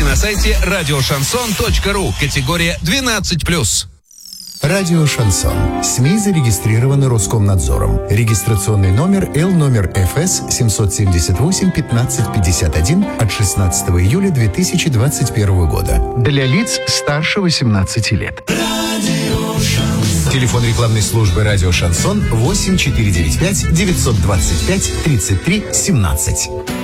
Подробности на сайте радиошансон.ру. Категория 12+. Радио «Шансон». СМИ зарегистрированы Роскомнадзором. Регистрационный номер Л ФС 778-1551 от 16 июля 2021 года. Для лиц старше 18 лет. Телефон рекламной службы «Радио Шансон» 8495 925 33 17.